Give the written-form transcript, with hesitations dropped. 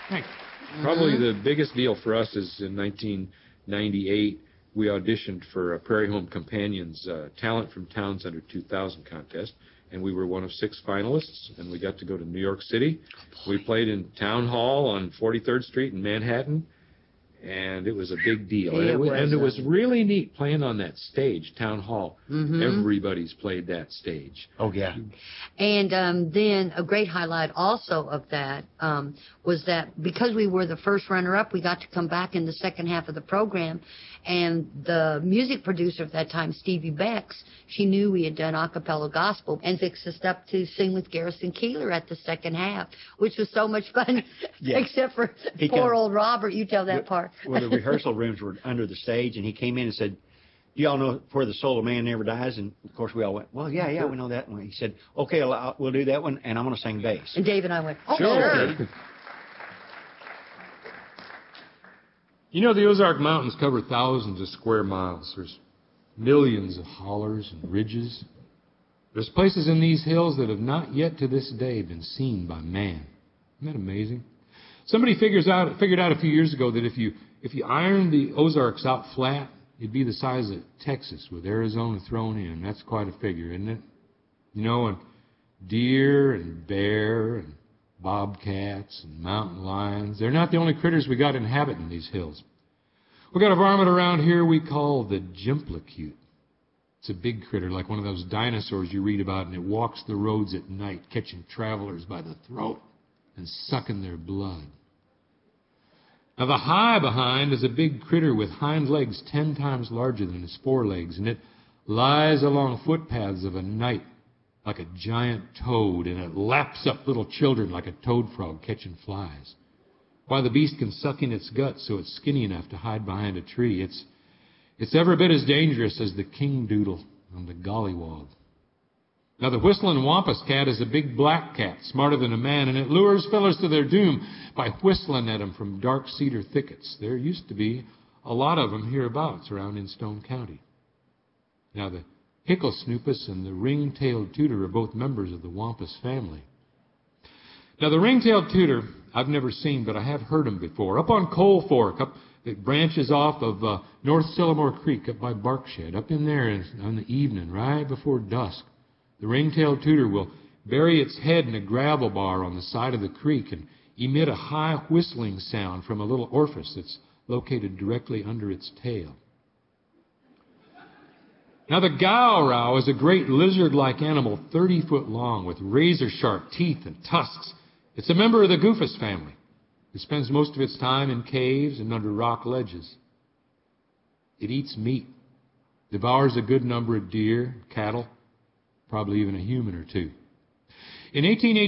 Thanks. Probably the biggest deal for us is in 1998, we auditioned for Prairie Home Companions' Talent from Towns Under 2000 contest, and we were one of 6 finalists, and we got to go to New York City. We played in Town Hall on 43rd Street in Manhattan, and it was a big deal. And it was really neat playing on that stage, Town Hall. Everybody's played that stage. Oh, yeah. And then a great highlight also of that was that because we were the first runner-up, we got to come back in the second half of the program, and the music producer at that time, Stevie Becks, she knew we had done a cappella gospel and fixed us up to sing with Garrison Keillor at the second half, which was so much fun, except for poor old Robert. You tell that part. Well, the rehearsal rooms were under the stage, and he came in and said, "Do y'all know Where the Soul of Man Never Dies?" And, of course, we all went, "Well, yeah, we know that one." He said, "Okay, we'll do that one, and I'm going to sing bass." And Dave and I went, "Oh, Sure. You know, the Ozark Mountains cover thousands of square miles. There's millions of hollers and ridges. There's places in these hills that have not yet to this day been seen by man. Isn't that amazing? Somebody figured out a few years ago that if you ironed the Ozarks out flat, it'd be the size of Texas with Arizona thrown in. That's quite a figure, isn't it? You know, and deer and bear and bobcats and mountain lions, they're not the only critters we got inhabiting these hills. We got a varmint around here we call the Jimplicute. It's a big critter like one of those dinosaurs you read about, and it walks the roads at night, catching travelers by the throat and sucking their blood. Now, the high behind is a big critter with hind legs 10 times larger than his forelegs, and it lies along footpaths of a night like a giant toad, and it laps up little children like a toad frog catching flies. Why, the beast can suck in its guts so it's skinny enough to hide behind a tree. It's every bit as dangerous as the king doodle and the gollywog. Now, the whistling wampus cat is a big black cat, smarter than a man, and it lures fellows to their doom by whistling at them from dark cedar thickets. There used to be a lot of them hereabouts around in Stone County. Now, the Hicklesnoopus and the ring-tailed tooter are both members of the wampus family. Now, the ring-tailed tooter I've never seen, but I have heard him before. Up on Coal Fork, it branches off of North Sillamore Creek up by Barkshed, up in there in the evening, right before dusk. The ring-tailed tooter will bury its head in a gravel bar on the side of the creek and emit a high whistling sound from a little orifice that's located directly under its tail. Now, the Gowrow is a great lizard-like animal 30 foot long with razor-sharp teeth and tusks. It's a member of the Goofus family. It spends most of its time in caves and under rock ledges. It eats meat, devours a good number of deer, cattle, probably even a human or two. In 1880,